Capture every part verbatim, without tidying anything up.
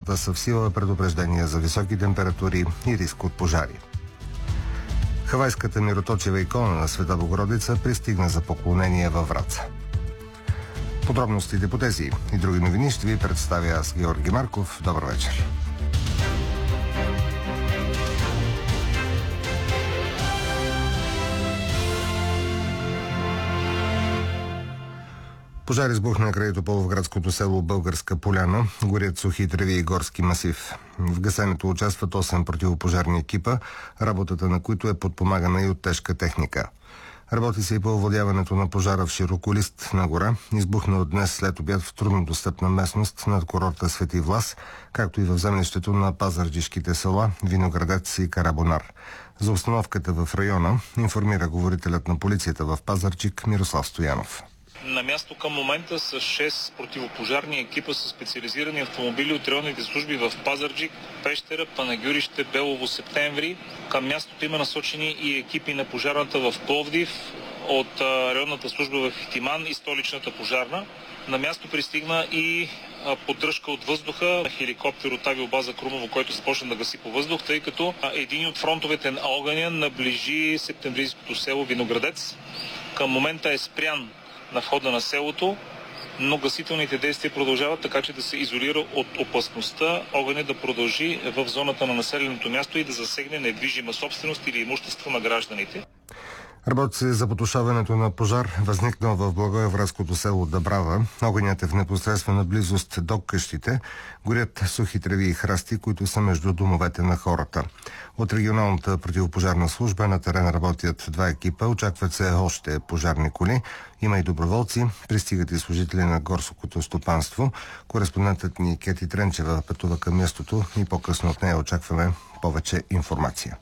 страната са в сила предупреждения за високи температури и риск от пожари. Хавайската мироточева икона на Света Богородица пристигна за поклонение във Враца. Подробностите по тези и други новини ще ви представя аз, Георги Марков. Добър вечер. Пожар избухна край тополовградското село Българска поляна, горят сухи треви и горски масив. В гасенето участват осем противопожарни екипа, работата на които е подпомагана и от тежка техника. Работи се и по овладяването на пожара в широколистна гора, избухна от днес след обяд в труднодостъпна местност над курорта Свети Влас, както и в землището на пазарджишките села Виноградец и Карабонар. За обстановката в района информира говорителят на полицията в Пазарджик Мирослав Стоянов. На място към момента са шест противопожарни екипа с специализирани автомобили от районните служби в Пазарджик, Пещера, Панагюрище, Белово, Септември. Към мястото има насочени и екипи на пожарната в Пловдив, от районната служба в Ихтиман и столичната пожарна. На място пристигна и поддръжка от въздуха, хеликоптер от авиобаза Крумово, който започна да гаси по въздух, тъй като един от фронтовете на огъня наближи септемврийското село Виноградец. Към момента е спрян на входа на селото, но гасителните действия продължават, така че да се изолира от опасността огъня да продължи в зоната на населеното място и да засегне недвижима собственост или имущество на гражданите. Работи се за потушаването на пожар, възникнал в благоевградското село Дъбрава. Огънят е в непосредствена близост до къщите. Горят сухи треви и храсти, които са между домовете на хората. От регионалната противопожарна служба на терен работят два екипа. Очакват се още пожарни коли. Има и доброволци. Пристигат и служители на горското стопанство. Кореспондентът ни Кети Тренчева пътува към мястото и по-късно от нея очакваме повече информация.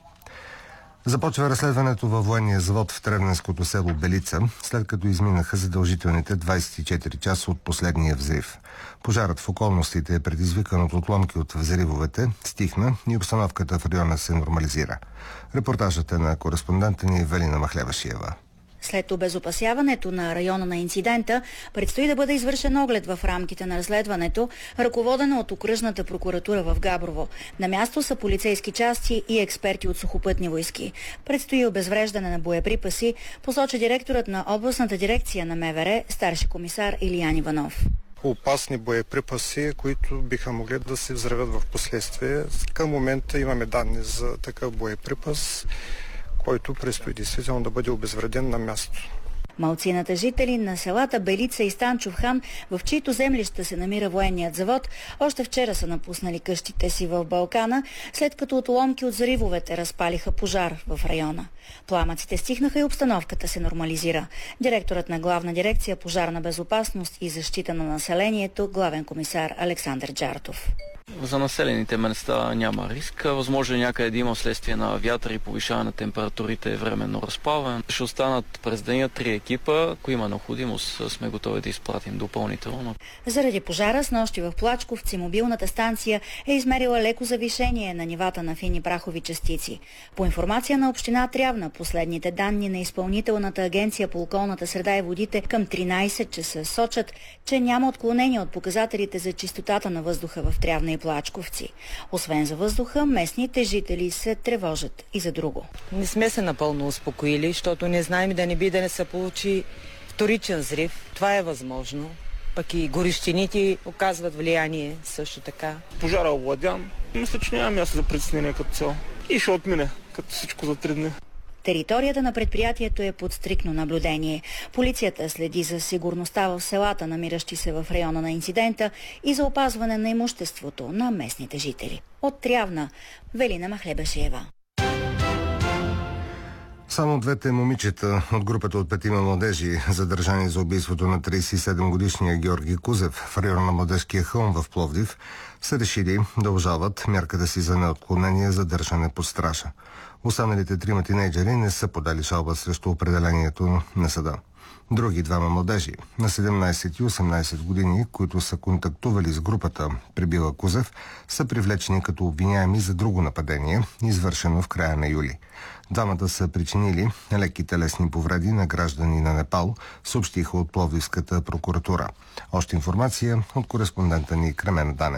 Започва разследването във военния завод в Тревненското село Белица, след като изминаха задължителните двадесет и четири часа от последния взрив. Пожарът в околностите е предизвикан от отломки от взривовете, стихна и обстановката в района се нормализира. Репортажът е на кореспондента ни Велина Махлевашиева. След обезопасяването на района на инцидента, предстои да бъде извършен оглед в рамките на разследването, ръководено от окръжната прокуратура в Габрово. На място са полицейски части и експерти от сухопътни войски. Предстои обезвреждане на боеприпаси, посочи директорът на областната дирекция на МВР, старши комисар Илиян Иванов. Опасни боеприпаси, които биха могли да се взривят в последствие. Към момента имаме данни за такъв боеприпас, който предстои действително да бъде обезвреден на място. Малцината жители на селата Белица и Станчов хан, в чието землища се намира военният завод, още вчера са напуснали къщите си в Балкана, след като отломки от взривовете разпалиха пожар в района. Пламъците стихнаха и обстановката се нормализира. Директорът на Главна дирекция пожарна безопасност и защита на населението, главен комисар Александър Джартов. За населените места няма риск. Възможно е някъде да има вследствие на вятър и повишаване на температурите временно разплаване. Ще останат през деня три екипа. Ако има необходимост, сме готови да изпратим допълнително. Заради пожара с нощи в Плачковци мобилната станция е измерила леко завишение на нивата на фини прахови частици. По информация на община Трявна, последните данни на Изпълнителната агенция по околната среда и водите към тринадесет часа сочат, че няма отклонение от показателите за чистотата на въздуха в Трявна и Плачковци. Освен за въздуха, местните жители се тревожат и за друго. Не сме се напълно успокоили, защото не знаем да не би да не се получи вторичен взрив. Това е възможно. Пък и горещините оказват влияние също така. Пожара овладян. Мисля, че няма място за притеснение като цяло. И ще отмине като всичко за три дни. Територията на предприятието е под стриктно наблюдение. Полицията следи за сигурността в селата, намиращи се в района на инцидента, и за опазване на имуществото на местните жители. От Трявна, Велина Махлебашиева. Само двете момичета от групата от петима младежи, задържани за убийството на тридесет и седем годишния Георги Кузев в района на Младежкия хълм в Пловдив, са решили да обжалват мярката си за неотклонение за държане под стража. Останалите трима тинейджери не са подали жалба срещу определението на съда. Други двама младежи на седемнадесет и осемнадесет години, които са контактували с групата пребила Кузев, са привлечени като обвиняеми за друго нападение, извършено в края на юли. Двамата са причинили леки телесни повреди на граждани на Непал, съобщиха от Пловдивската прокуратура. Още информация от кореспондента ни Кремен Данева.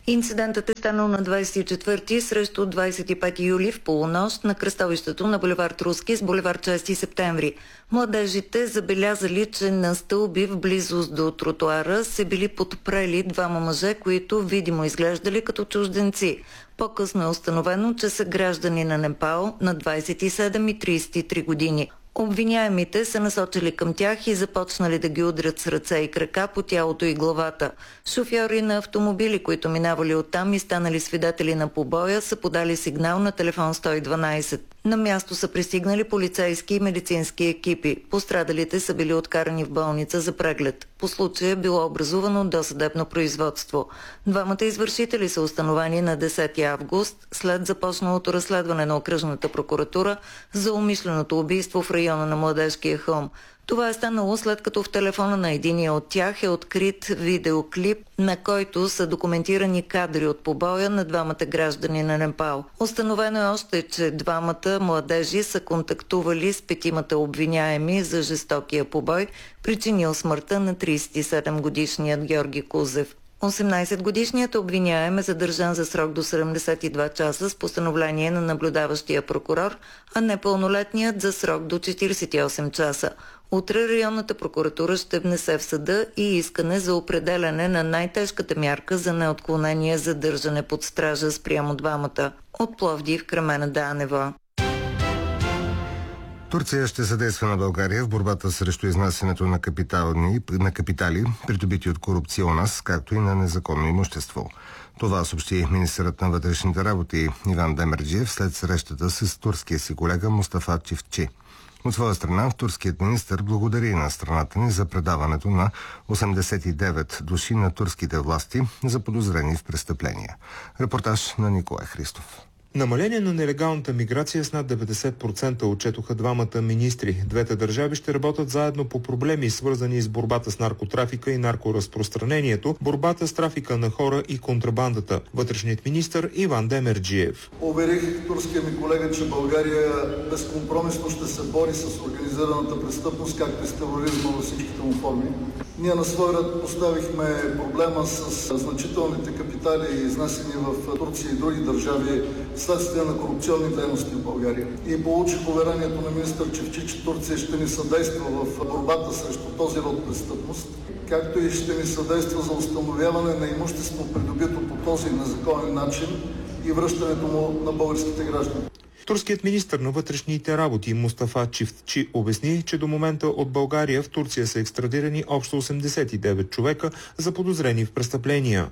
Инцидентът е станал на двадесет и четвърти срещу двадесет и пети юли в полунощ на кръстовището на булевард Руски с булевард шести септември. Младежите забелязали, че на стълби в близост до тротуара се били подпрели двама мъже, които видимо изглеждали като чужденци. По-късно е установено, че са граждани на Непал на двадесет и седем и тридесет и три години. Обвиняемите се насочили към тях и започнали да ги удрят с ръце и крака по тялото и главата. Шофьори на автомобили, които минавали оттам и станали свидетели на побоя, са подали сигнал на телефон сто и дванадесет. На място са пристигнали полицейски и медицински екипи. Пострадалите са били откарани в болница за преглед. По случая е било образувано досъдебно производство. Двамата извършители са установени на десети август, след започналото разследване на окръжната прокуратура за умишленото убийство в района на Младежкия хълм. Това е станало след като в телефона на единия от тях е открит видеоклип, на който са документирани кадри от побоя на двамата граждани на Непал. Установено е още, че двамата младежи са контактували с петимата обвиняеми за жестокия побой, причинил смъртта на тридесет и седем годишният Георги Кузев. осемнадесетгодишният обвиняем е задържан за срок до седемдесет и два часа с постановление на наблюдаващия прокурор, а непълнолетният за срок до четиридесет и осем часа. Утре районната прокуратура ще внесе в съда и искане за определяне на най-тежката мярка за неотклонение задържане под стража спрямо двамата. От Пловдив, Кремена Данева. Турция ще съдейства на България в борбата срещу изнасянето на, на капитали, придобити от корупция у нас, както и на незаконно имущество. Това съобщи министърът на вътрешните работи Иван Демерджиев след срещата с турския си колега Мустафа Чифчи. От своя страна, турският министър благодари на страната ни за предаването на осемдесет и девет души на турските власти за подозрени в престъпления. Репортаж на Николай Христов. Намаление на нелегалната миграция с над деветдесет процента отчетоха двамата министри. Двете държави ще работят заедно по проблеми, свързани с борбата с наркотрафика и наркоразпространението, борбата с трафика на хора и контрабандата. Вътрешният министър Иван Демерджиев. Уверих турския ми колега, че България безкомпромисно ще се бори с организираната престъпност, както и с тероризма във всичките му форми. Ние на свой ред поставихме проблема с значителните капитали, изнесени в Турция и други държави вследствие на корупционни дейности в България. И получих уверението на министър Чифчи, че Турция ще ни съдейства в борбата срещу този род престъпност, както и ще ни съдейства за установяване на имущество, придобито по този незаконен начин и връщането му на българските граждани. Турският министър на вътрешните работи Мустафа Чифчи обясни, че до момента от България в Турция са екстрадирани общо осемдесет и девет човека за подозрени в престъпления.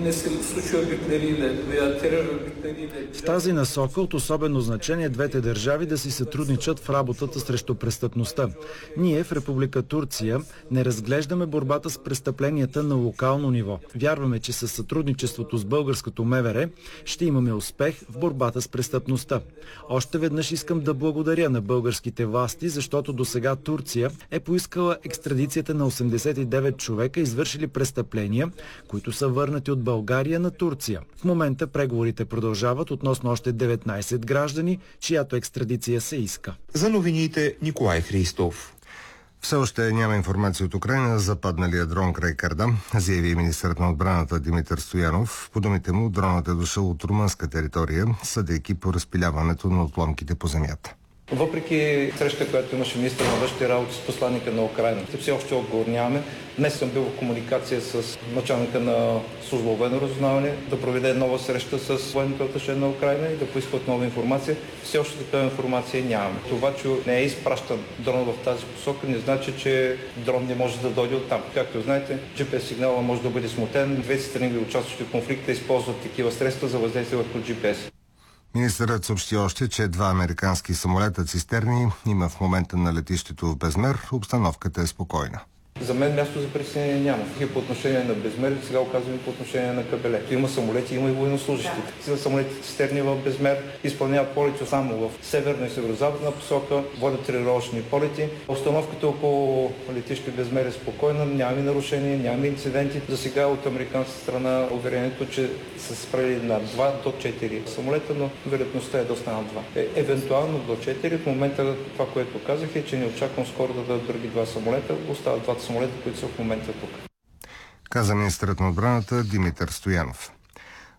В тази насока от особено значение двете държави да си сътрудничат в работата срещу престъпността. Ние в Република Турция не разглеждаме борбата с престъпленията на локално ниво. Вярваме, че със сътрудничеството с българското МВР ще имаме успех в борбата с престъпността. Още веднъж искам да благодаря на българските власти, защото досега Турция е поискала екстрадицията на осемдесет и девет човека, извършили престъпления, които са върнати от България на Турция. В момента преговорите продължават относно още деветнадесет граждани, чиято екстрадиция се иска. За новините Николай Христов. Все още няма информация от Украйна за падналия дрон край Карда, заяви министърът на отбраната Димитър Стоянов. По думите му, дронът е дошъл от румънска територия, съдейки по разпиляването на отломките по земята. Въпреки среща, която имаше министър на външните работи с посланника на Украйна, все още отговор нямаме. Днес съм бил в комуникация с началника на служба военно разузнаване да проведе нова среща с военното аташе на Украйна и да поискат нова информация. Все още такава информация нямаме. Това, че не е изпращан дрон в тази посока, не значи, че дрон не може да дойде оттам. Както знаете, джи пи ес сигнала може да бъде смутен. Двете страни, участващи в конфликта, използват такива средства за въздействие върху джи пи ес. Министърът съобщи още, че два американски самолета цистерни има в момента на летището в Безмер. Обстановката е спокойна. За мен място за притеснение няма. И по отношение на Безмер, сега оказваме по отношение на Кабеле. Има самолети, има и военнослужащи. Да. Самолетите цистерни в Безмер изпълняват полети само в северна и северо-западна посока, водят тренировъчни полети. Обстановката около летище Безмер е спокойна, нямаме нарушения, нямаме инциденти. За сега от американска страна уверението, че са спрели на два до четири самолета, но вероятността е доста на два. Е, евентуално до четири. В момента това, което казах е, че не очаквам скоро да дадат други два самолета. Остават двата самолета, които са в момента тук. Каза министърът на отбраната Димитър Стоянов.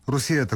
Русия